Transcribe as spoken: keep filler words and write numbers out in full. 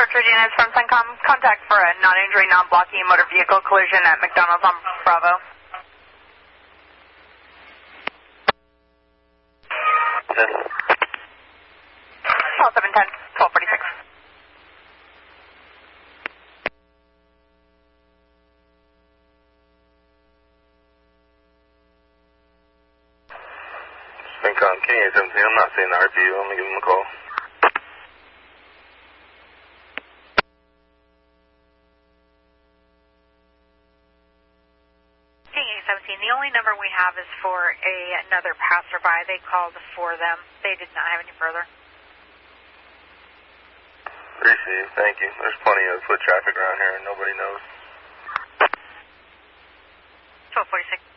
Georgina is from Suncom. Contact for a non-injury, non-blocking motor vehicle collision at McDonald's on Bravo. ten. twelve seven ten, twelve forty-six. Suncom K A seventeen, I'm not seeing the R P U. Let me give him a call. The only number we have is for a, another passerby. They called for them. They did not have any further. Received, thank you. There's plenty of foot traffic around here and nobody knows. twelve forty-six.